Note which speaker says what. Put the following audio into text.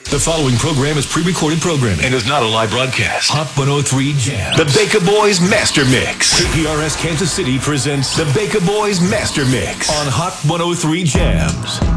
Speaker 1: The following program is pre-recorded programming and is not a live broadcast. Hot 103 Jams. The Baker Boys Master Mix. KPRS Kansas City presents The Baker Boys Master Mix on Hot 103 Jams.